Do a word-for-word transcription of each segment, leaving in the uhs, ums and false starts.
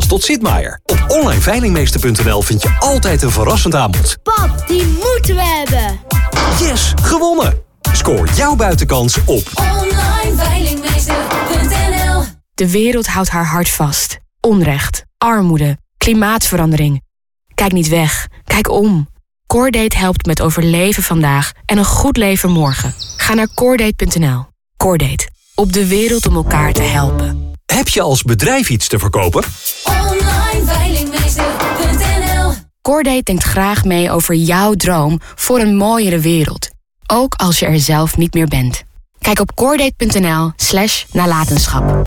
zelfs tot Sitmaier. Op online veilingmeester punt n l vind je altijd een verrassend aanbod. Pap, die moeten we hebben. Yes, gewonnen! Scoor jouw buitenkans op online veilingmeester punt n l. De wereld houdt haar hart vast. Onrecht, armoede, klimaatverandering. Kijk niet weg, kijk om. Coordate helpt met overleven vandaag en een goed leven morgen. Ga naar coordate punt n l. Coordate, op de wereld om elkaar te helpen. Heb je als bedrijf iets te verkopen? online veilingmeester punt n l. Coordate denkt graag mee over jouw droom voor een mooiere wereld. Ook als je er zelf niet meer bent. Kijk op coordate punt n l slash nalatenschap.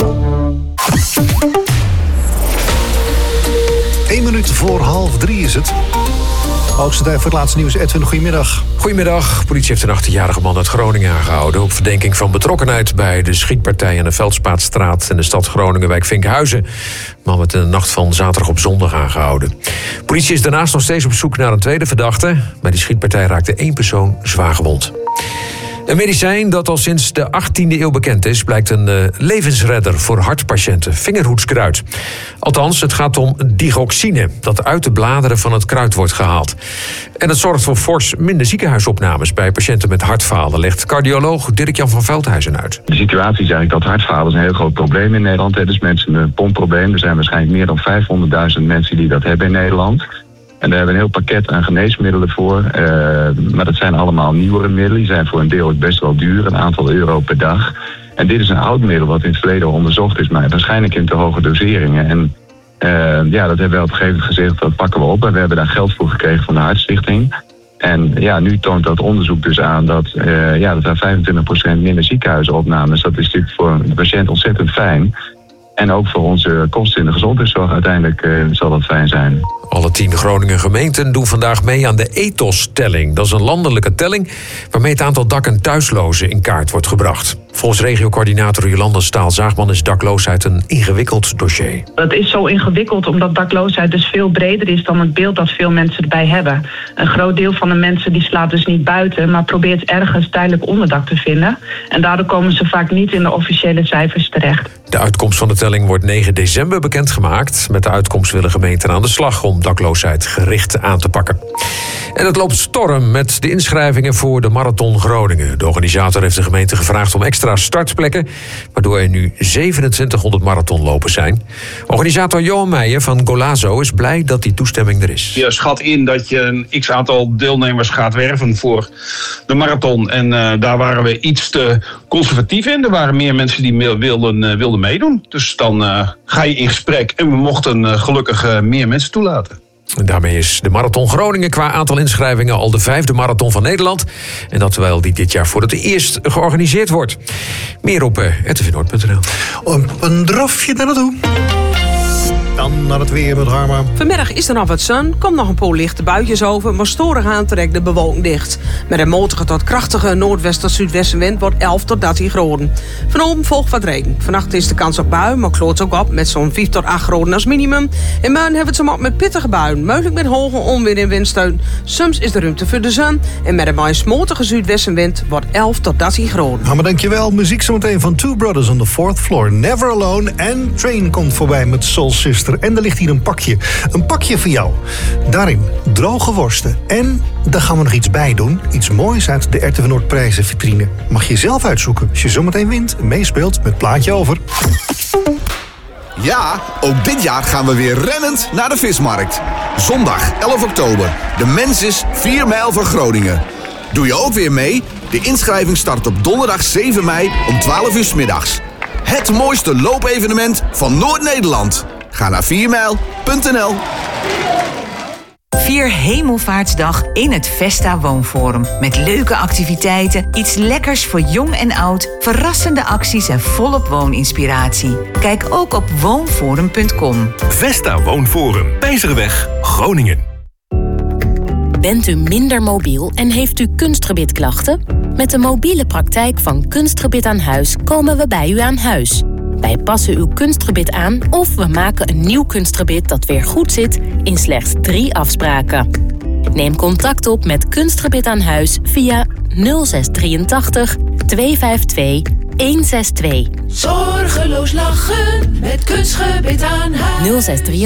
Eén minuut voor half drie is het. Hoogste tijd voor het laatste nieuws. Edwin, goedemiddag. Goedemiddag. Politie heeft een achttienjarige man uit Groningen aangehouden op verdenking van betrokkenheid bij de schietpartij aan de Veldspaatstraat in de stad Groningen, wijk Vinkhuizen. De man werd in de nacht van zaterdag op zondag aangehouden. Politie is daarnaast nog steeds op zoek naar een tweede verdachte. Bij die schietpartij raakte één persoon zwaar gewond. Een medicijn dat al sinds de achttiende eeuw bekend is, blijkt een uh, levensredder voor hartpatiënten, vingerhoedskruid. Althans, het gaat om digoxine, dat uit de bladeren van het kruid wordt gehaald. En dat zorgt voor fors minder ziekenhuisopnames bij patiënten met hartfalen, legt cardioloog Dirk-Jan van Veldhuizen uit. De situatie is eigenlijk dat hartfalen is een heel groot probleem in Nederland. Hè. Dus mensen met een pompprobleem. Er zijn waarschijnlijk meer dan vijfhonderdduizend mensen die dat hebben in Nederland. En daar hebben we een heel pakket aan geneesmiddelen voor. Uh, maar dat zijn allemaal nieuwere middelen. Die zijn voor een deel ook best wel duur, een aantal euro per dag. En dit is een oud middel wat in het verleden onderzocht is, maar waarschijnlijk in te hoge doseringen. En uh, ja, dat hebben we op een gegeven moment gezegd, dat pakken we op. En we hebben daar geld voor gekregen van de Hartstichting. En ja, nu toont dat onderzoek dus aan dat, uh, ja, dat er vijfentwintig procent minder ziekenhuisopnames. Dat is natuurlijk voor de patiënt ontzettend fijn. En ook voor onze kosten in de gezondheidszorg uiteindelijk uh, zal dat fijn zijn. Alle tien Groningen gemeenten doen vandaag mee aan de Ethos-telling. Dat is een landelijke telling waarmee het aantal dak- en thuislozen in kaart wordt gebracht. Volgens regiocoördinator Jolanda Staal-Zaagman is dakloosheid een ingewikkeld dossier. Dat is zo ingewikkeld omdat dakloosheid dus veel breder is dan het beeld dat veel mensen erbij hebben. Een groot deel van de mensen die slaapt dus niet buiten, maar probeert ergens tijdelijk onderdak te vinden. En daardoor komen ze vaak niet in de officiële cijfers terecht. De uitkomst van de telling wordt negen december bekendgemaakt. Met de uitkomst willen gemeenten aan de slag om dakloosheid gericht aan te pakken. En het loopt storm met de inschrijvingen voor de Marathon Groningen. De organisator heeft de gemeente gevraagd om extra startplekken, waardoor er nu zevenentwintighonderd marathonlopers zijn. Organisator Johan Meijer van Golazo is blij dat die toestemming er is. Je schat in dat je een x-aantal deelnemers gaat werven voor de marathon. En uh, daar waren we iets te conservatief in. Er waren meer mensen die me- wilden, uh, wilden meedoen. Dus dan uh, ga je in gesprek. En we mochten uh, gelukkig uh, meer mensen toelaten. En daarmee is de Marathon Groningen qua aantal inschrijvingen al de vijfde marathon van Nederland. En dat terwijl die dit jaar voor het eerst georganiseerd wordt. Meer op uh, r t v noord punt n l. Op een drafje naar naartoe. Dan naar het weer met Harma. Vanmiddag is er nog wat zon, komt nog een paar lichte buitjes over, maar storig aantrekt de bewolking dicht. Met een matige tot krachtige noordwest- tot zuidwestenwind wordt elf tot dertien graden. Vanavond volgt wat regen. Vannacht is de kans op bui, maar kloot ook op met zo'n vijf tot acht graden als minimum. In Muiden hebben we het zo op met pittige buien, mogelijk met hoge onweer en windsteun. Soms is er ruimte voor de zon en met een mooie smotige zuidwestenwind wordt elf tot dertien graden. Harma, dankjewel. Muziek zometeen van Two Brothers on the Fourth Floor. Never Alone en Train komt voorbij met Soul Sister. En er ligt hier een pakje. Een pakje voor jou. Daarin droge worsten. En daar gaan we nog iets bij doen. Iets moois uit de R T V Noord prijzenvitrine. Mag je zelf uitzoeken als je zometeen wint en meespeelt met Plaatje Over. Ja, ook dit jaar gaan we weer rennend naar de vismarkt. Zondag elf oktober. De Mensis vier mijl van Groningen. Doe je ook weer mee? De inschrijving start op donderdag zeven mei om twaalf uur 's middags. Het mooiste loopevenement van Noord-Nederland. Ga naar vier mijl punt n l. Vier Hemelvaartsdag in het Vesta Woonforum. Met leuke activiteiten, iets lekkers voor jong en oud, verrassende acties en volop wooninspiratie. Kijk ook op woonforum punt com. Vesta Woonforum, Peizerweg, Groningen. Bent u minder mobiel en heeft u kunstgebitklachten? Met de mobiele praktijk van Kunstgebit aan Huis komen we bij u aan huis. Wij passen uw kunstgebit aan of we maken een nieuw kunstgebit dat weer goed zit in slechts drie afspraken. Neem contact op met Kunstgebit aan Huis via nul zes drieëntachtig tweehonderdtweeënvijftig honderdzesentwintig. Zorgeloos lachen met Kunstgebit aan Huis. nul zes